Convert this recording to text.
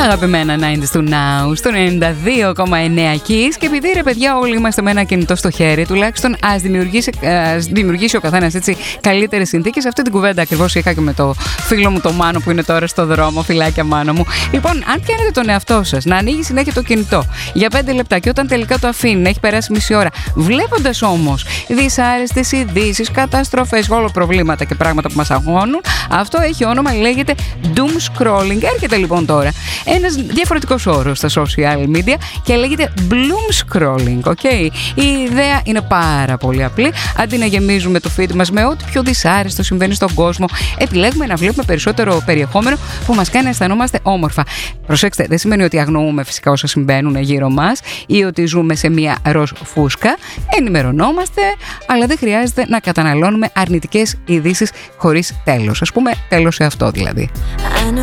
αγαπημένα 90's του Now στο 92,9 Kiss. Και επειδή ρε παιδιά όλοι είμαστε με ένα κινητό στο χέρι, τουλάχιστον ας δημιουργήσει ο καθένας έτσι καλύτερες συνθήκες. Αυτή την κουβέντα ακριβώς είχα και με το φίλο μου το Μάνο που είναι τώρα στο δρόμο. Φιλάκια Μάνο μου. Λοιπόν, αν πιάνετε τον εαυτό σας να ανοίγει συνέχεια το κινητό για 5 λεπτά και όταν τελικά το αφήνει να έχει περάσει μισή ώρα, βλέποντας όμως δυσάρεστες ειδήσεις, καταστροφές, όλο προβλήματα και πράγματα που μας αγχώνουν, αυτό έχει όνομα, λέγεται doom scrolling. Έρχεται λοιπόν τώρα ένας διαφορετικός όρος στα social media και λέγεται bloom scrolling, okay? Η ιδέα είναι πάρα πολύ απλή. Αντί να γεμίζουμε το feed μας με ό,τι πιο δυσάρεστο συμβαίνει στον κόσμο, επιλέγουμε να βλέπουμε περισσότερο περιεχόμενο που μας κάνει να αισθανόμαστε όμορφα. Προσέξτε, δεν σημαίνει ότι αγνοούμε φυσικά όσα συμβαίνουν γύρω μας ή ότι ζούμε σε μια ροζ φούσκα. Ενημερωνόμαστε, αλλά δεν χρειάζεται να καταναλώνουμε αρνητικές ειδήσεις χωρίς τέλος. Ας πούμε, τέλος σε αυτό δηλαδή.